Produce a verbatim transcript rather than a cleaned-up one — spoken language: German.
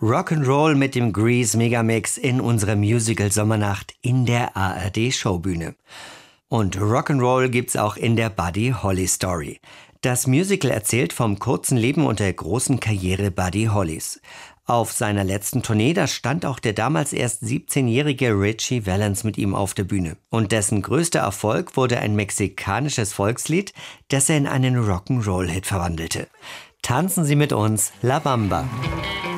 Rock'n'Roll mit dem Grease Megamix in unserer Musical-Sommernacht in der A R D-Showbühne. Und Rock'n'Roll gibt's auch in der Buddy Holly Story. Das Musical erzählt vom kurzen Leben und der großen Karriere Buddy Hollys. Auf seiner letzten Tournee, da stand auch der damals erst siebzehnjährige Ritchie Valens mit ihm auf der Bühne. Und dessen größter Erfolg wurde ein mexikanisches Volkslied, das er in einen Rock'n'Roll-Hit verwandelte. Tanzen Sie mit uns La Bamba.